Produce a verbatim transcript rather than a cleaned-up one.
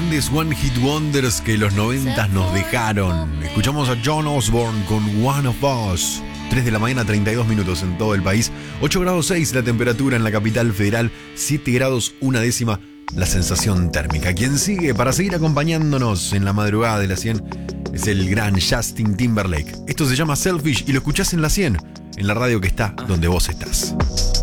grandes One Hit Wonders que los noventas nos dejaron. Escuchamos a John Osborne con One of Us. tres de la mañana, treinta y dos minutos en todo el país. ocho grados seis la temperatura en la capital federal. siete grados una décima la sensación térmica. Quien sigue para seguir acompañándonos en la madrugada de la cien es el gran Justin Timberlake. Esto se llama Selfish y lo escuchás en la cien, en la radio que está donde vos estás.